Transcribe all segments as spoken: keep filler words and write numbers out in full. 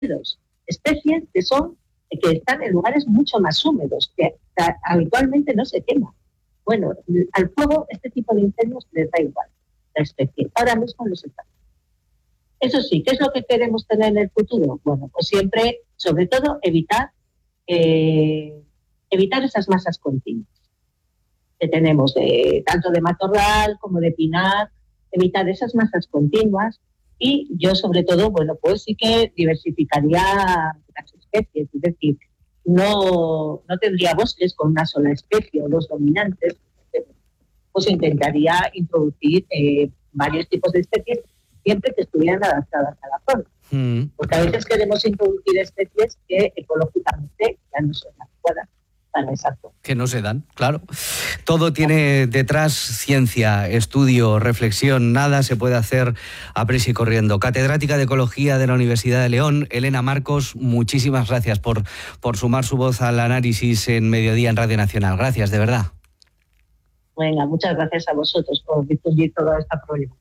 especies que son que están en lugares mucho más húmedos, que habitualmente no se queman. Bueno, al fuego este tipo de incendios les da igual la especie. Ahora mismo los está. Eso sí, ¿qué es lo que queremos tener en el futuro? Bueno, pues siempre, sobre todo, evitar eh, evitar esas masas continuas que tenemos, de, tanto de matorral como de pinar, evitar esas masas continuas. Y yo, sobre todo, bueno, pues sí que diversificaría las especies, es decir, no, no tendría bosques con una sola especie o dos dominantes, pues intentaría introducir eh, varios tipos de especies siempre que estuvieran adaptadas a la zona. Mm. Porque a veces queremos introducir especies que ecológicamente ya no son adecuadas para esa zona. Que no se dan, claro. Todo tiene detrás ciencia, estudio, reflexión. Nada se puede hacer a prisa y corriendo. Catedrática de Ecología de la Universidad de León, Elena Marcos, muchísimas gracias por, por sumar su voz al análisis en Mediodía en Radio Nacional. Gracias, de verdad. Venga, muchas gracias a vosotros por difundir toda esta problemática.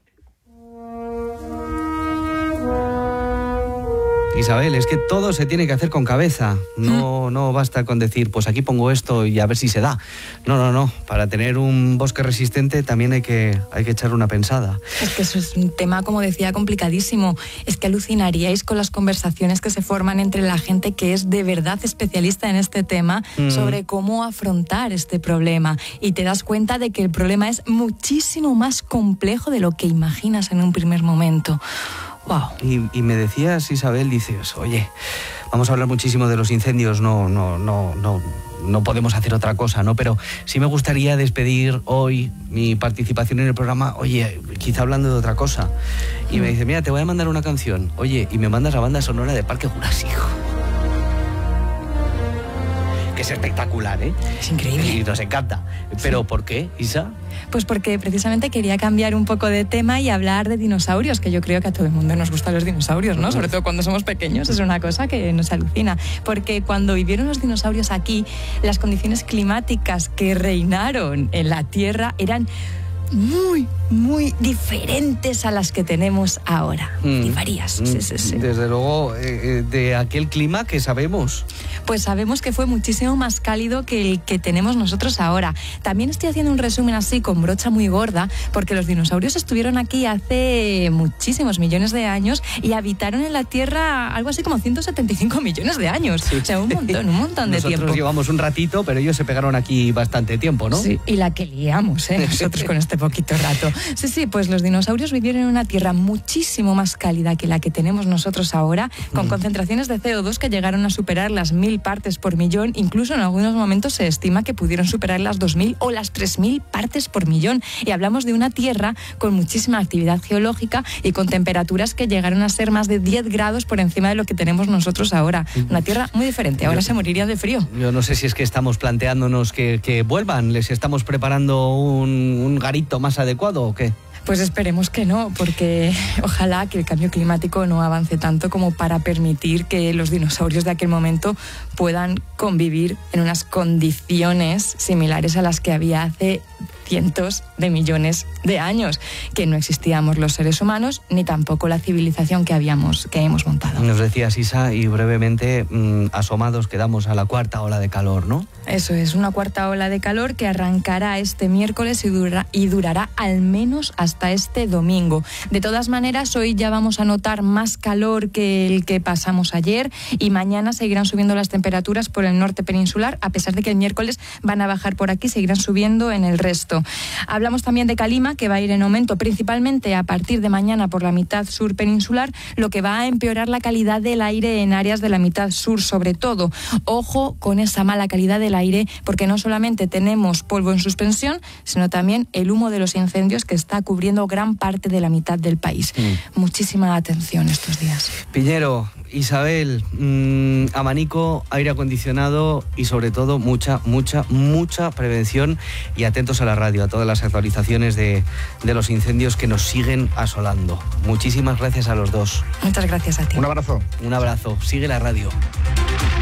Isabel, es que todo se tiene que hacer con cabeza. No, no basta con decir, pues aquí pongo esto y a ver si se da. No, no, no. Para tener un bosque resistente también hay que, hay que echar una pensada. Es que eso es un tema, como decía, complicadísimo. Es que alucinaríais con las conversaciones que se forman entre la gente que es de verdad especialista en este tema mm. sobre cómo afrontar este problema. Y te das cuenta de que el problema es muchísimo más complejo de lo que imaginas en un primer momento. Wow. Y, y me decías, Isabel, dices, oye, vamos a hablar muchísimo de los incendios, no, no, no, no, no podemos hacer otra cosa, ¿no? Pero sí me gustaría despedir hoy mi participación en el programa, oye, quizá hablando de otra cosa. Y mm. me dice, mira, te voy a mandar una canción, oye, y me mandas la banda sonora de Parque Jurásico. Que es espectacular, ¿eh? Es increíble. Y nos encanta. ¿Pero sí. por qué, Isa? Pues porque precisamente quería cambiar un poco de tema y hablar de dinosaurios, que yo creo que a todo el mundo nos gustan los dinosaurios, ¿no? Sobre todo cuando somos pequeños, es una cosa que nos alucina. Porque cuando vivieron los dinosaurios aquí, las condiciones climáticas que reinaron en la Tierra eran muy, muy diferentes a las que tenemos ahora. Mm. Y varias. Mm. Sí, sí, sí. Desde luego, eh, de aquel clima que sabemos. Pues sabemos que fue muchísimo más cálido que el que tenemos nosotros ahora. También estoy haciendo un resumen así con brocha muy gorda, porque los dinosaurios estuvieron aquí hace muchísimos millones de años y habitaron en la Tierra algo así como ciento setenta y cinco millones de años. Sí. O sea, un montón, un montón de nosotros tiempo. Nosotros llevamos un ratito, pero ellos se pegaron aquí bastante tiempo, ¿no? Sí, y la que liamos, ¿eh? Nosotros con este poquito rato. Sí, sí, pues los dinosaurios vivieron en una Tierra muchísimo más cálida que la que tenemos nosotros ahora, con mm. concentraciones de C O dos que llegaron a superar las mil partes por millón, incluso en algunos momentos se estima que pudieron superar las dos mil o las tres mil partes por millón. Y hablamos de una Tierra con muchísima actividad geológica y con temperaturas que llegaron a ser más de diez grados por encima de lo que tenemos nosotros ahora. Una Tierra muy diferente, ahora yo, se moriría de frío. Yo no sé si es que estamos planteándonos que, que vuelvan, les estamos preparando un, un garito más adecuado o qué. Pues esperemos que no, porque ojalá que el cambio climático no avance tanto como para permitir que los dinosaurios de aquel momento puedan convivir en unas condiciones similares a las que había hace cientos de millones de años, que no existíamos los seres humanos ni tampoco la civilización que habíamos que hemos montado. Nos decías, Isa, y brevemente mmm, asomados quedamos a la cuarta ola de calor, ¿no? Eso es, una cuarta ola de calor que arrancará este miércoles y, dura, y durará al menos hasta este domingo. De todas maneras, hoy ya vamos a notar más calor que el que pasamos ayer y mañana seguirán subiendo las temperaturas por el norte peninsular, a pesar de que el miércoles van a bajar por aquí, seguirán subiendo en el resto. Hablamos también de calima, que va a ir en aumento principalmente a partir de mañana por la mitad sur peninsular, lo que va a empeorar la calidad del aire en áreas de la mitad sur sobre todo. Ojo con esa mala calidad del aire, porque no solamente tenemos polvo en suspensión, sino también el humo de los incendios que está cubriendo gran parte de la mitad del país. Mm. Muchísima atención estos días. Piñero, Isabel, mmm, abanico, aire acondicionado y sobre todo mucha, mucha, mucha prevención y atentos a la radio, a todas las actualizaciones de, de los incendios que nos siguen asolando. Muchísimas gracias a los dos. Muchas gracias a ti. Un abrazo. Un abrazo. Sigue la radio.